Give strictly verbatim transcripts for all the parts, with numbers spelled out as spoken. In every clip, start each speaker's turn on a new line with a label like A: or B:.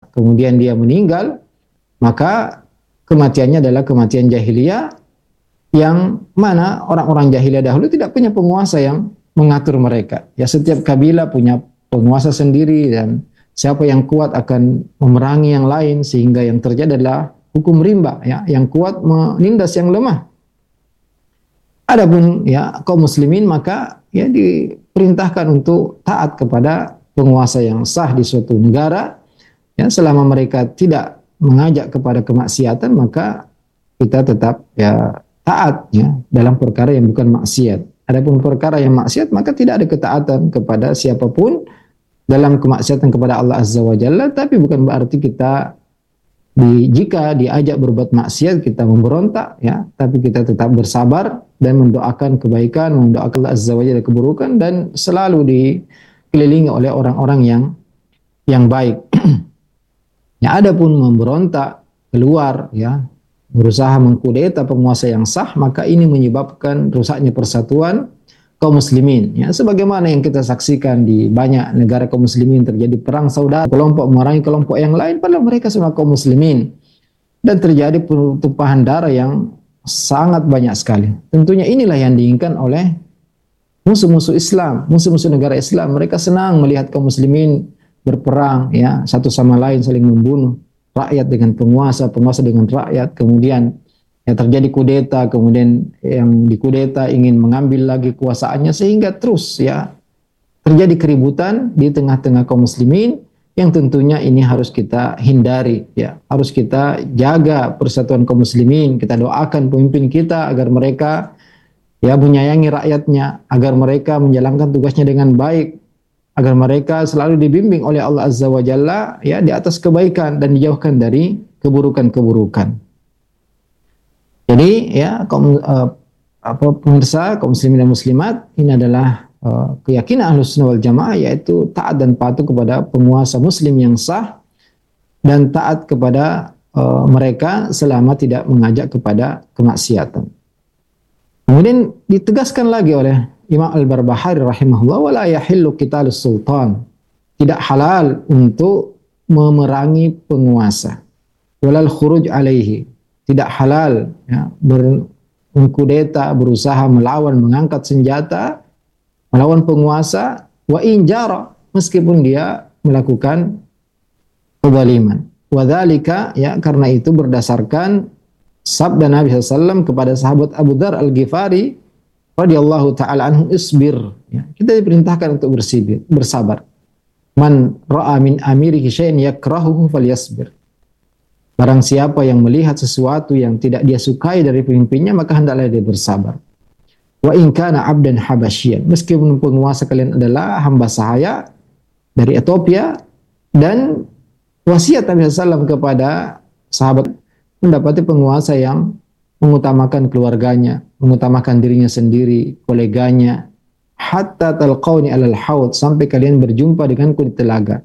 A: kemudian dia meninggal, maka kematiannya adalah kematian jahiliyah, yang mana orang-orang jahiliyah dahulu tidak punya penguasa yang mengatur mereka. Ya, setiap kabilah punya penguasa sendiri, dan siapa yang kuat akan memerangi yang lain, sehingga yang terjadi adalah hukum rimba, ya, yang kuat menindas yang lemah. Adapun ya kaum muslimin, maka ya diperintahkan untuk taat kepada penguasa yang sah di suatu negara. Ya, selama mereka tidak mengajak kepada kemaksiatan, maka kita tetap ya taat ya dalam perkara yang bukan maksiat. Adapun perkara yang maksiat, maka tidak ada ketaatan kepada siapapun dalam kemaksiatan kepada Allah Azza wa Jalla. Tapi bukan berarti kita di, jika diajak berbuat maksiat kita memberontak ya, tapi kita tetap bersabar dan mendoakan kebaikan, mendoakan Allah Azza wa Jalla keburukan, dan selalu dikelilingi oleh orang-orang yang yang baik. Ya, adapun memberontak keluar ya, berusaha mengkudeta penguasa yang sah, maka ini menyebabkan rusaknya persatuan kaum muslimin. Ya, sebagaimana yang kita saksikan di banyak negara kaum muslimin terjadi perang saudara, kelompok memerangi kelompok yang lain, padahal mereka semua kaum muslimin, dan terjadi tumpahan darah yang sangat banyak sekali. Tentunya inilah yang diinginkan oleh musuh-musuh Islam, musuh-musuh negara Islam. Mereka senang melihat kaum muslimin berperang ya, satu sama lain saling membunuh, rakyat dengan penguasa, penguasa dengan rakyat, kemudian ya terjadi kudeta, kemudian yang dikudeta ingin mengambil lagi kuasaannya, sehingga terus ya terjadi keributan di tengah-tengah kaum muslimin, yang tentunya ini harus kita hindari ya, harus kita jaga persatuan kaum muslimin. Kita doakan pemimpin kita agar mereka ya menyayangi rakyatnya, agar mereka menjalankan tugasnya dengan baik, agar mereka selalu dibimbing oleh Allah Azza wa Jalla ya di atas kebaikan dan dijauhkan dari keburukan-keburukan. Jadi ya kaum uh, apa pemirsa kaum muslimin dan muslimat, ini adalah uh, keyakinan Ahlus Sunnah wal Jamaah, yaitu taat dan patuh kepada penguasa muslim yang sah, dan taat kepada uh, mereka selama tidak mengajak kepada kemaksiatan. Kemudian ditegaskan lagi oleh Imam Al-Barbahari rahimahullah, wala yahillu qitalus sultan, tidak halal untuk memerangi penguasa, walal khuruj alaihi, tidak halal ya, berkudeta, berusaha melawan, mengangkat senjata melawan penguasa, wa injara, meskipun dia melakukan kezaliman. Wa dzalika, ya karena itu berdasarkan sabda Nabi sallallahu alaihi wasallam kepada sahabat Abu Dzar Al-Ghifari radhiyallahu taala anhu, isbir ya, kita diperintahkan untuk bersibir, bersabar. Man ra'a min amirihi syai'an yakrahuhu falyasbir. Barang siapa yang melihat sesuatu yang tidak dia sukai dari pemimpinnya, maka hendaklah dia bersabar. Wa in kana 'abdan habasyian, meskipun penguasa kalian adalah hamba sahaya dari Ethiopia. Dan wasiat Nabi sallallahu alaihi wasallam kepada sahabat, mendapati penguasa yang mengutamakan keluarganya, mengutamakan dirinya sendiri, koleganya, hatta talqauni alal haud, sampai kalian berjumpa denganku di telaga.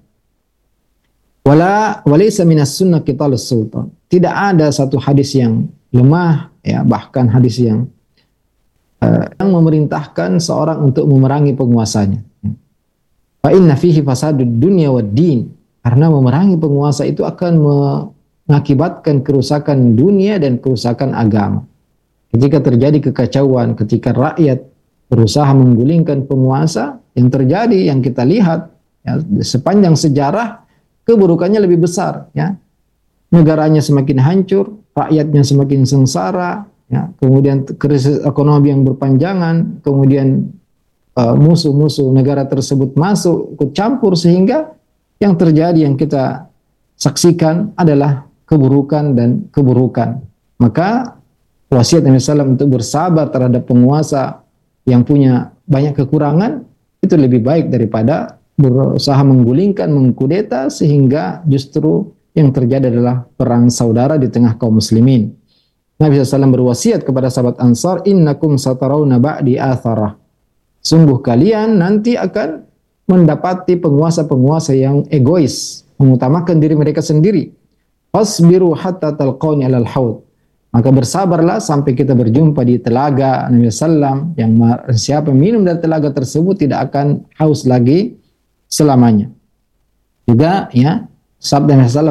A: Wala walaysa minas sunnah qitalus sultan, tidak ada satu hadis yang lemah ya, bahkan hadis yang uh, yang memerintahkan seorang untuk memerangi penguasanya. Fa inna fihi fasadud dunya wad din, karena memerangi penguasa itu akan me mengakibatkan kerusakan dunia dan kerusakan agama. Ketika terjadi kekacauan, ketika rakyat berusaha menggulingkan penguasa, yang terjadi, yang kita lihat ya, sepanjang sejarah, keburukannya lebih besar ya. Negaranya semakin hancur, rakyatnya semakin sengsara ya, kemudian krisis ekonomi yang berpanjangan, kemudian uh, musuh-musuh negara tersebut masuk ikut campur, sehingga yang terjadi, yang kita saksikan adalah keburukan dan keburukan. Maka wasiat Nabi sallallahu alaihi wasallam untuk bersabar terhadap penguasa yang punya banyak kekurangan itu lebih baik daripada berusaha menggulingkan, mengkudeta, sehingga justru yang terjadi adalah perang saudara di tengah kaum muslimin. Nabi sallallahu alaihi wasallam berwasiat kepada sahabat Ansar, innakum satarawna ba'di atharah, sungguh kalian nanti akan mendapati penguasa-penguasa yang egois, mengutamakan diri mereka sendiri. Fasbiru hatta talqauni alal haud, maka bersabarlah sampai kita berjumpa di telaga. Nabi sallallahu alaihi wasallam, yang siapa minum dari telaga tersebut tidak akan haus lagi selamanya. Juga ya sabda Nabi sallallahu alaihi wasallam